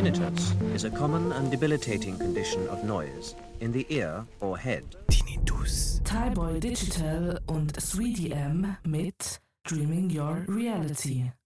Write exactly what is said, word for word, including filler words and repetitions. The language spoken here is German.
Tinnitus is a common and debilitating condition of noise in the ear or head. Tinnitus. Thai Boy Digital und three D M mit Dreaming Your Reality.